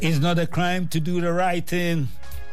It's not a crime to do the right thing.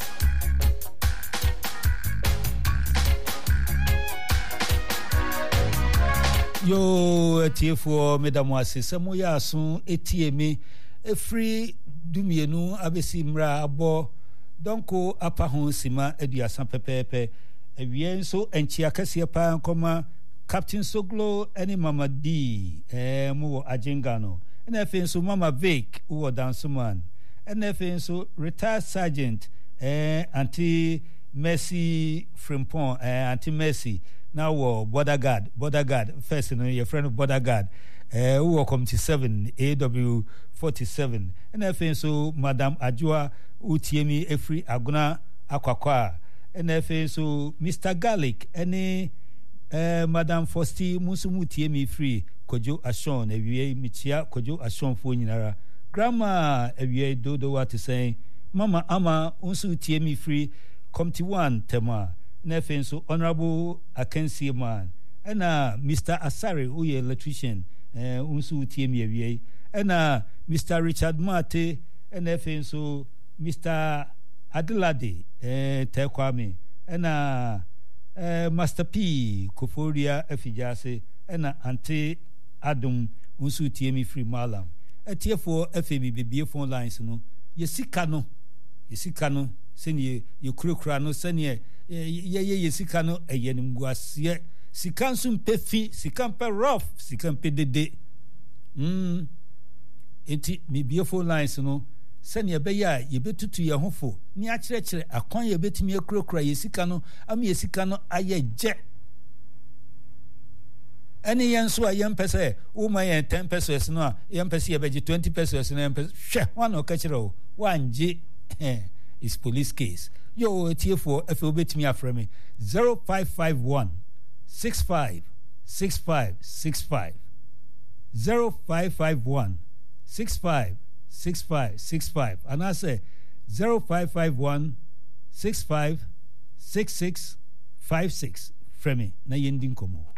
Yo, TF4, Madam Wasi, Samoya soon, ATM, a free Dumienu, Abesimra, Abo, Donko, Apahon, Sima, Edia San Pepe, a Vienso, and Chiacasia Pan, Coma, Captain Soglo, any Mama D, Mo Ajengano, and I think so Mama Vic, who are down someone, and I think so retired sergeant, Auntie Mercy Frimpon, Auntie Mercy. Now, border guard, first, your friend of border guard, who will come to 7, AW 47. And I think so, Madame Ajua, Utiemi, Efri, Aguna, Aquaqua. And I think so, Mr. Garlic, any Madame Fosti, Musumu Tiemi free, Kojo Ashon, Evie Michia, Kojo Ashon Funinara. Grandma, Evie Dodo, what to say, Mama Ama, Unsu Tiemi free, come to one, Tema. Nothing so honorable Akensi man. And Mr. Asari, who is electrician, Unsu TMA, and Mr. Richard Mate, and nothing so Mr. Adelade, Tekwame, and Master P, Koforia, Efijase, and Ante Adam, Unsu TMA free malam. A tier for FMB BB phone lines, no. Yesikano, send you crocrano, send ye. Ye sikano a yenimguasie, Sikansum pefi, Sikampa rough, Sikampe de. Eti me beautiful lines, no. Send your beya, ye bet to your home. Near church, a coin ye bet me a crocra, Yesikano, Yesikano, aye jet. Any young so a young person, oh my 10 pesos, no, young person, a 20 pesos, and one or catch row, 1 G is police case. Yo, TF4, if you bet me after me, 0551 65 65 65 0551 65 65 65, and I say 0551 65 66 56 from me, na yendin komo.